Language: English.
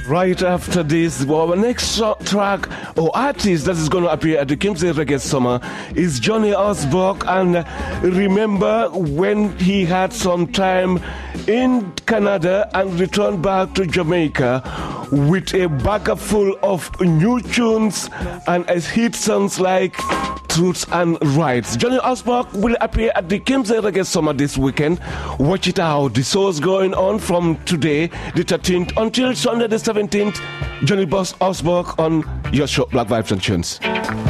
Right after this, our next track or artist that is going to appear at the Kimsey Reggae Summer is Johnny Osborne. And remember when he had some time in Canada and returned back to Jamaica with a bag full of new tunes and as hit songs like Truths and Rights. Johnny Osborne will appear at the Kimsey Reggae Summer this weekend. Watch it out. The show's going on from today, the 13th, until Sunday the 17th. Johnny Osborne on your show, Black Vibes and Tunes.